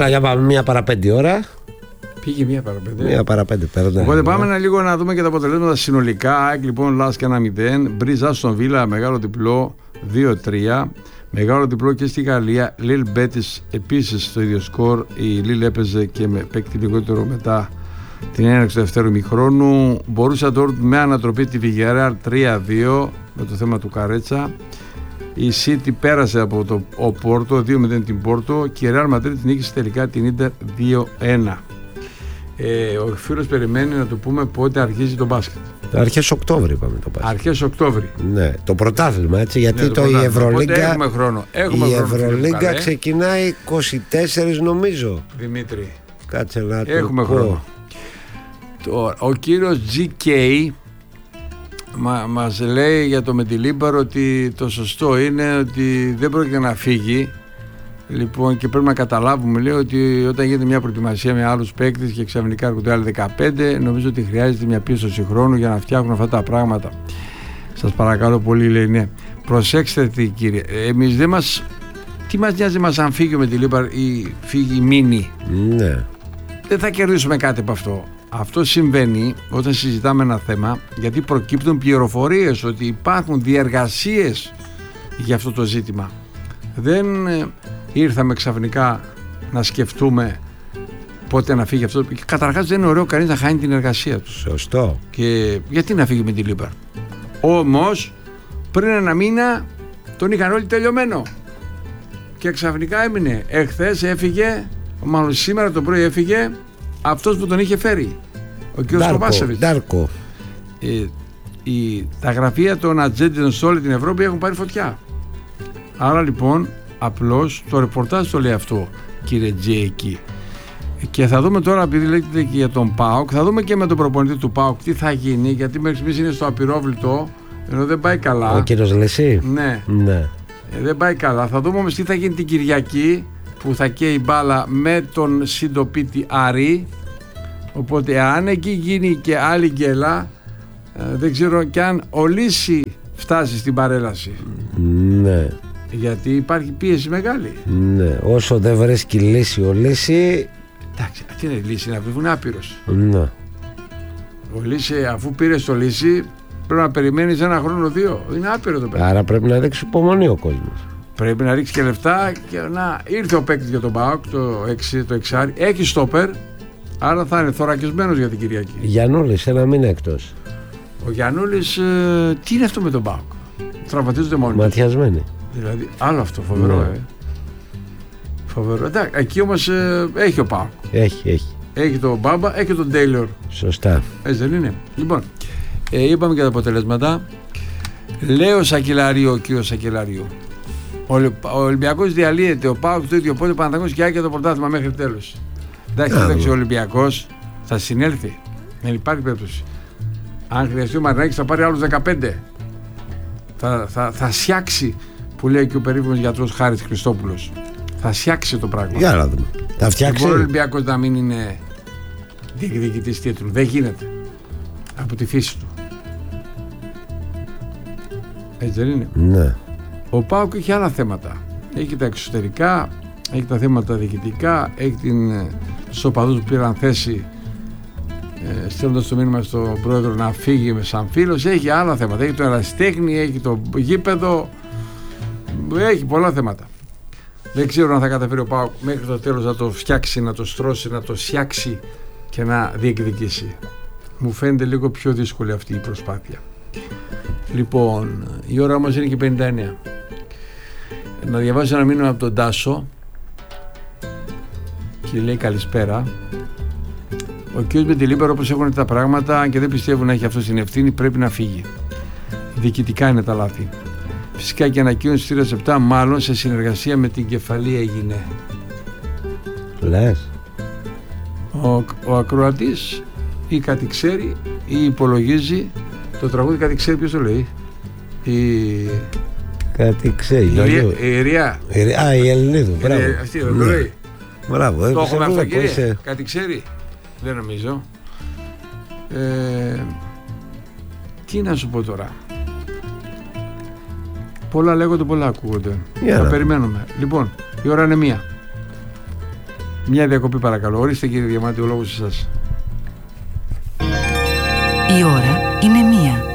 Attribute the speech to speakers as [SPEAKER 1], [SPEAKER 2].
[SPEAKER 1] Έλα, για πάμε 1 ώρα.
[SPEAKER 2] Πήγε
[SPEAKER 1] 1 πέρα.
[SPEAKER 2] Οπότε πάμε λίγο να δούμε και τα αποτελέσματα συνολικά. ΑΕΚ λοιπόν Λάσκα 1-0. Μπριζ Άστον Βίλα, μεγάλο διπλό 2-3. Μεγάλο διπλό και στη Γαλλία. Λιλ Μπέτις επίσης στο ίδιο σκορ. Η Λιλ έπαιζε και με παίκτη λιγότερο μετά την έναρξη του δεύτερου ημιχρόνου. Μπορούσα τώρα με ανατροπή τη Βιγιαρεάλ 3-2 με το θέμα του Καρέτσα. Η City πέρασε από το Πόρτο 2-0 την Πόρτο και η Ρεάλ Μαδρίτης νίκησε τελικά την Ίντερ 2-1. Ο φίλος περιμένει να του πούμε πότε αρχίζει το μπάσκετ.
[SPEAKER 1] Αρχές Οκτώβρη είπαμε το μπάσκετ.
[SPEAKER 2] Αρχές Οκτώβρη.
[SPEAKER 1] Ναι, το πρωτάθλημα έτσι, γιατί η Ευρωλίγκα.
[SPEAKER 2] Έχουμε χρόνο.
[SPEAKER 1] Η Ευρωλίγκα ξεκινάει 24 νομίζω.
[SPEAKER 2] Δημήτρη.
[SPEAKER 1] Κάτσε να το
[SPEAKER 2] έχουμε
[SPEAKER 1] πω.
[SPEAKER 2] χρόνο. Ο κύριος GK μας λέει για το Μεντιλίμπαρο ότι το σωστό είναι ότι δεν πρόκειται να φύγει. Λοιπόν, και πρέπει να καταλάβουμε, λέει, ότι όταν γίνεται μια προετοιμασία με άλλους παίκτες και ξαφνικά έρχονται άλλοι 15, νομίζω ότι χρειάζεται μια πίστοση χρόνου για να φτιάχνουν αυτά τα πράγματα. Σας παρακαλώ πολύ, λέει, ναι. Προσέξτε τι, κύριε. Εμείς δεν μας. Τι μας νοιάζει μας αν φύγει ο Μεντιλίμπαρ ή φύγει η Μίνη.
[SPEAKER 1] Ναι.
[SPEAKER 2] Δεν θα κερδίσουμε κάτι από αυτό. Αυτό συμβαίνει όταν συζητάμε ένα θέμα, γιατί προκύπτουν πληροφορίες ότι υπάρχουν διεργασίες για αυτό το ζήτημα. Δεν ήρθαμε ξαφνικά να σκεφτούμε πότε να φύγει αυτό. Καταρχάς δεν είναι ωραίο κανείς να χάνει την εργασία του.
[SPEAKER 1] Σωστό.
[SPEAKER 2] Και γιατί να φύγει με τη Λίμπαρ. Όμως πριν 1 μήνα τον είχαν όλοι τελειωμένο. Και ξαφνικά έμεινε. Εχθές έφυγε, μάλλον σήμερα το πρωί έφυγε αυτός που τον είχε φέρει. Ο κ. Κοβάσεβιτς.
[SPEAKER 1] Ντάρκο.
[SPEAKER 2] Τα γραφεία των ατζέντων σε όλη την Ευρώπη έχουν πάρει φωτιά. Άρα λοιπόν απλώς το ρεπορτάζ το λέει αυτό, κύριε Τζέικη. Και θα δούμε τώρα, επειδή λέγεται και για τον ΠΑΟΚ, θα δούμε και με τον προπονητή του ΠΑΟΚ τι θα γίνει, γιατί μέχρι στιγμής είναι στο απειρόβλητο, ενώ δεν πάει καλά.
[SPEAKER 1] Ο κύριος Λεσί.
[SPEAKER 2] Ναι.
[SPEAKER 1] Ναι.
[SPEAKER 2] Δεν πάει καλά. Θα δούμε όμως τι θα γίνει την Κυριακή που θα καίει μπάλα με τον συντοπίτη Άρη. Οπότε αν εκεί γίνει και άλλη γκέλα, δεν ξέρω κι αν ο Λύση φτάσει στην παρέλαση.
[SPEAKER 1] Ναι.
[SPEAKER 2] Γιατί υπάρχει πίεση μεγάλη.
[SPEAKER 1] Ναι. Όσο δεν βρίσκει λύση ο Λύση.
[SPEAKER 2] Εντάξει, τι είναι λύση, να βρουν άπειρος.
[SPEAKER 1] Ναι.
[SPEAKER 2] Ο Λύση, αφού πήρε το Λύση, πρέπει να περιμένεις 1 χρόνο 2. Είναι άπειρο το παιδί.
[SPEAKER 1] Άρα πρέπει να ρίξει υπομονή ο κόσμος.
[SPEAKER 2] Πρέπει να ρίξει και λεφτά και να ήρθε ο παίκτης για τον ΠΑΟΚ, το εξάρι. Έχει στόπερ, άρα θα είναι θωρακισμένος για την Κυριακή.
[SPEAKER 1] Γιαννούλης 1 μήνα εκτός.
[SPEAKER 2] Ο Γιαννούλης, τι είναι αυτό με τον ΠΑΟΚ. Τραυματίζονται μόνοι.
[SPEAKER 1] Ματιασμένοι.
[SPEAKER 2] Δηλαδή, άλλο αυτό, φοβερό,
[SPEAKER 1] Ναι.
[SPEAKER 2] Φοβερό. Εντάξει, εκεί όμως έχει ο ΠΑΟΚ.
[SPEAKER 1] Έχει.
[SPEAKER 2] Έχει τον Μπάμπα, έχει τον Τέιλορ.
[SPEAKER 1] Σωστά.
[SPEAKER 2] Έτσι δεν είναι. Λοιπόν, είπαμε και τα αποτελέσματα. Λέω ο κύριο Σακελαρίου. Ο Ολυμπιακός διαλύεται, ο ΠΑΟΚ το ίδιο, οπότε Παναθηναϊκός και Άκη το πρωτάθλημα μέχρι τέλος. Εντάξει, ο Ολυμπιακός θα συνέλθει. Δεν υπάρχει περίπτωση. Αν χρειαστεί ο Μαρινάκης θα πάρει άλλους 15. Θα σιάξει, που λέει και ο περίφημος γιατρός Χάρης Χριστόπουλος. Θα σιάξει το πράγμα.
[SPEAKER 1] Για να δούμε. Θα φτιάξει.
[SPEAKER 2] Μπορεί ο Ολυμπιακός να μην είναι διεκδικητής τίτλου. Δεν γίνεται. Από τη φύση του. Έτσι δεν είναι.
[SPEAKER 1] Ναι.
[SPEAKER 2] Ο ΠΑΟΚ έχει άλλα θέματα. Έχει τα εξωτερικά, έχει τα θέματα διοικητικά, έχει τους οπαδούς που πήραν θέση στέλνοντας το μήνυμα στον πρόεδρο να φύγει σαν φίλος. Έχει άλλα θέματα. Έχει το ερασιτέχνη, έχει το γήπεδο. Έχει πολλά θέματα. Δεν ξέρω αν θα καταφέρει ο ΠΑΟΚ μέχρι το τέλος να το φτιάξει, να το στρώσει, να το σιάξει και να διεκδικήσει. Μου φαίνεται λίγο πιο δύσκολη αυτή η προσπάθεια. Λοιπόν, η ώρα όμως είναι και 59. Να διαβάσω ένα μήνυμα από τον Τάσο και λέει καλησπέρα. Ο κ. Μεντιλίμπαρ, όπως έχουν τα πράγματα, αν και δεν πιστεύουν να έχει αυτό την ευθύνη, πρέπει να φύγει. Διοικητικά είναι τα λάθη. Φυσικά και ανακοίνωση στις 7, μάλλον σε συνεργασία με την Κεφαλή έγινε.
[SPEAKER 1] Λες.
[SPEAKER 2] Ο ακροατής ή κάτι ξέρει ή υπολογίζει. Το τραγούδι κάτι ξέρει, ποιος το λέει.
[SPEAKER 1] Κάτι ξέρει.
[SPEAKER 2] Η Ιρία.
[SPEAKER 1] Α, η Ελληνίδου. Μπράβο.
[SPEAKER 2] Αυτή δεν το λέει.
[SPEAKER 1] Μπράβο.
[SPEAKER 2] Το έχουμε αυτό, κύριε. Κάτι ξέρει. Δεν νομίζω. Τι να σου πω τώρα. Πολλά λέγονται, πολλά ακούγονται. Θα περιμένουμε. Λοιπόν, η ώρα είναι 1. Μια διακοπή παρακαλώ. Ορίστε κύριε Διαμάντη, ο λόγος σας.
[SPEAKER 3] Η ώρα είναι 1.